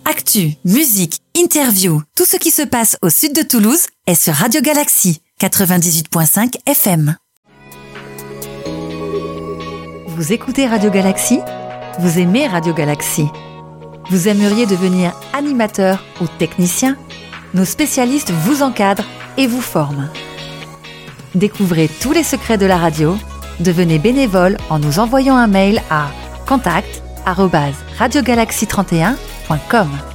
Actu, musique, interview, tout ce qui se passe au sud de Toulouse est sur Radio Galaxy 98.5 FM. Vous écoutez Radio Galaxy ? Vous aimez Radio Galaxy ? Vous aimeriez devenir animateur ou technicien ? Nos spécialistes vous encadrent et vous forment. Découvrez tous les secrets de la radio. Devenez bénévole en nous envoyant un mail à contact@radiogalaxy31.com.